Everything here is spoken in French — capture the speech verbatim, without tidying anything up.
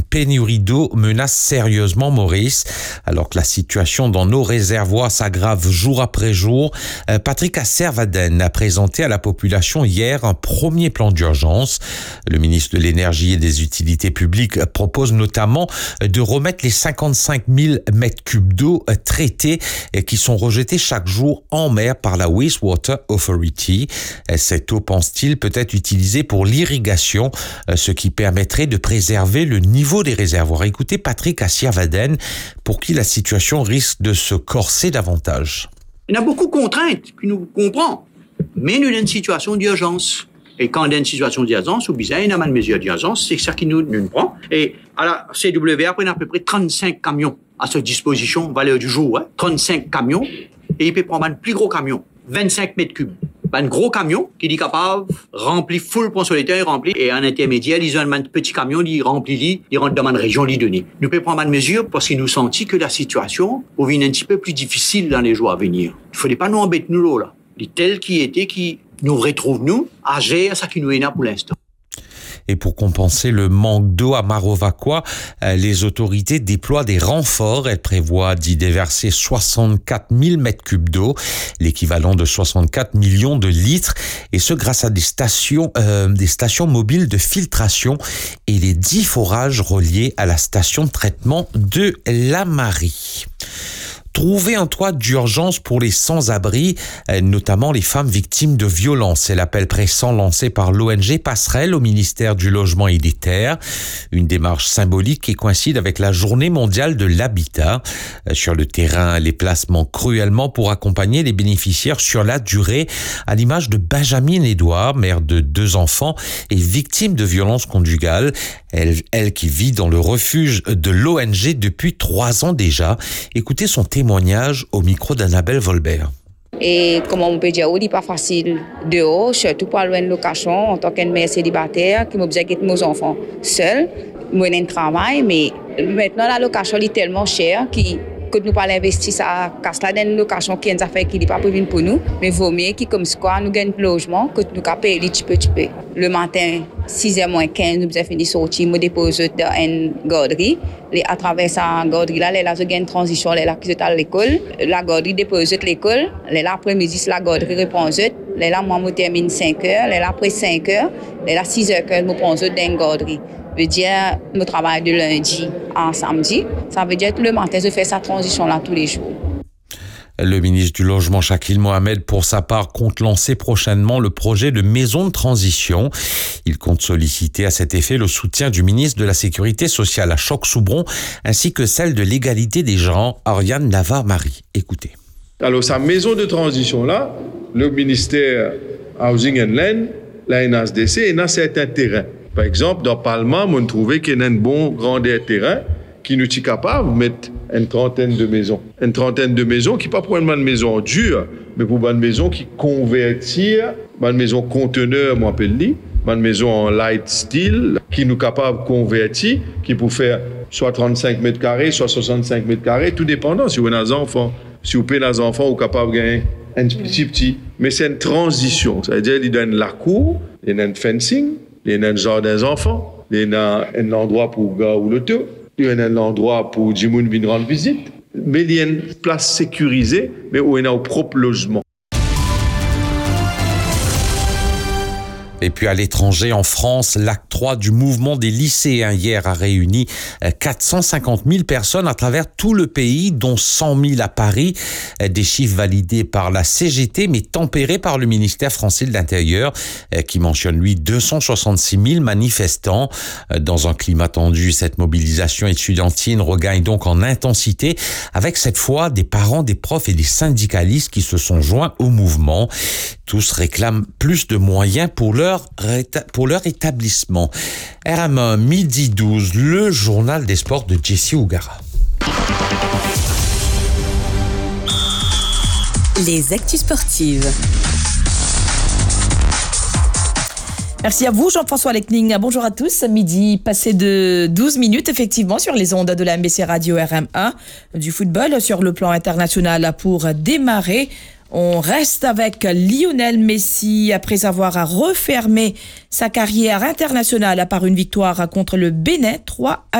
pénurie d'eau menace sérieusement Maurice. Alors que la situation dans nos réservoirs s'aggrave jour après jour, Patrick Asservadene a présenté à la population hier un premier plan d'urgence. Le ministre de l'Énergie et des Utilités publiques propose notamment de remettre les cinquante-cinq mille mètres cubes d'eau traités qui sont rejetés chaque jour en mer par la Wastewater Authority. Cette eau, pense-t-il, peut être utilisée pour l'irrigation, ce qui permettrait de préserver le niveau des réservoirs. Écoutez Patrick Asservadene, pour qui la situation risque de se corser davantage. Il y a beaucoup de contraintes qui nous comprennent, mais nous avons une situation d'urgence. Et quand il y a une situation d'urgence, ou bien il y a une mesure d'urgence, c'est ça qui nous, nous prend. Et à la C W R, on a à peu près trente-cinq camions à sa disposition, valeur du jour, hein, trente-cinq camions, et il peut prendre un plus gros camion, vingt-cinq mètres cubes. Un gros camion qui est capable de remplir full point sur les terres, rempli, et un intermédiaire, ils ont un petit camion, il remplit, il rentre dans une région, il donne. Nous pouvons prendre une mesure parce qu'il nous sentit que la situation devient un petit peu plus difficile dans les jours à venir. Il ne fallait pas nous embêter nous là. Les tels qui étaient, qui nous retrouvent nous, à gérer ça qui nous est là pour l'instant. Et pour compenser le manque d'eau à Marovacois, les autorités déploient des renforts. Elles prévoient d'y déverser soixante-quatre mille mètres cubes d'eau, l'équivalent de soixante-quatre millions de litres, et ce grâce à des stations, euh, des stations mobiles de filtration et les dix forages reliés à la station de traitement de la Marie. Trouver un toit d'urgence pour les sans-abri, notamment les femmes victimes de violences. C'est l'appel pressant lancé par l'O N G Passerelle au ministère du Logement et des Terres. Une démarche symbolique qui coïncide avec la Journée mondiale de l'habitat. Sur le terrain, les places manquent cruellement pour accompagner les bénéficiaires sur la durée, à l'image de Benjamin Edouard, mère de deux enfants et victime de violences conjugales. Elle, elle qui vit dans le refuge de l'O N G depuis trois ans déjà. Écoutez son témoignage au micro d'Annabelle Volbert. Et comment on peut dire, il n'est pas facile dehors, surtout pour loin de location, en tant qu'une mère célibataire qui m'observe avec nos enfants seuls. Moi, j'ai un travail, mais maintenant la location est tellement chère que que nous pas investir ça casse là dans une location qui est une affaire qui n'est pas prévue pour nous, mais vaut mieux que comme quoi nous gagnons logement que nous capons payer petit peu petit peu. Le matin, six heures moins quinze, nous avons fini sortir, nous déposons dans une garderie. Et à travers sa garderie là, là, il y a une transition là qui est à l'école. La garderie dépose l'école. Là, après-midi, la garderie répond. Là, moi, je termine cinq heures. Là, après cinq heures, là, six heures, je prends dans une garderie. Ça veut dire je travaille de lundi à samedi. Ça veut dire que le matin, je fais sa transition-là tous les jours. Le ministre du Logement, Shakil Mohamed, pour sa part, compte lancer prochainement le projet de maison de transition. Il compte solliciter à cet effet le soutien du ministre de la Sécurité sociale, Achok-Soubron, ainsi que celle de l'égalité des genres, Ariane Navarre-Marie. Écoutez. Alors, sa maison de transition-là, le ministère Housing and Land, la N H D C, et dans certains terrains. Par exemple, dans Palma, on trouvait qu'il y a un bon grandeur terrain qui nous est capable de mettre une trentaine de maisons. Une trentaine de maisons qui pas pour une maison dure, mais pour une maison qui convertir, une maison conteneur, moi appelle li, une maison en light steel, qui nous capable de convertir, qui peut faire soit trente-cinq mètres carrés, soit soixante-cinq mètres carrés, tout dépendant. Si vous avez des enfants, si vous avez des enfants, vous êtes capable de gagner un petit petit. Mais c'est une transition. C'est-à-dire qu'il donne la cour, il y a un fencing, il y a un jardin des enfants, il y a un endroit pour gars ou l'auto, il y a un endroit pour les gens qui viennent rendre visite. Mais il y a une place sécurisée, mais où il y a un propre logement. Et puis à l'étranger, en France, l'acte trois du mouvement des lycéens hier a réuni quatre cent cinquante mille personnes à travers tout le pays, dont cent mille à Paris. Des chiffres validés par la C G T, mais tempérés par le ministère français de l'Intérieur, qui mentionne, lui, deux cent soixante-six mille manifestants. Dans un climat tendu, cette mobilisation étudiantine regagne donc en intensité, avec cette fois des parents, des profs et des syndicalistes qui se sont joints au mouvement. Tous réclament plus de moyens pour leur, pour leur établissement. R M un, midi douze, le journal des sports de Jessie Ougara. Les actus sportives. Merci à vous, Jean-François Lecning. Bonjour à tous. Midi passé de douze minutes, effectivement, sur les ondes de la M B C Radio R M un. Du football sur le plan international pour démarrer. On reste avec Lionel Messi après avoir refermé sa carrière internationale par une victoire contre le Bénin trois à